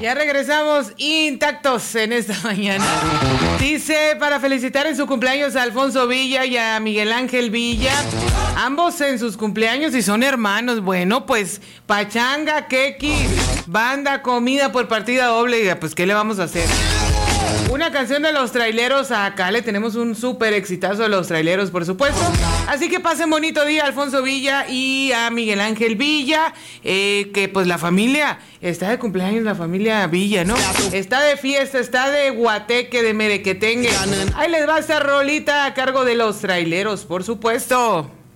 Ya regresamos intactos en esta mañana. Dice, para felicitar en su cumpleaños a Alfonso Villa y a Miguel Ángel Villa, ambos en sus cumpleaños y son hermanos. Bueno, pues pachanga, quequi, banda, comida por partida doble. Pues, ¿qué le vamos a hacer? Una canción de Los Traileros. Acá le tenemos un súper exitazo de Los Traileros, por supuesto. Así que pasen bonito día a Alfonso Villa y a Miguel Ángel Villa. Que pues la familia está de cumpleaños, la familia Villa, ¿no? Está de fiesta, está de guateque, de merequetengue. Ahí les va esta rolita a cargo de Los Traileros, por supuesto.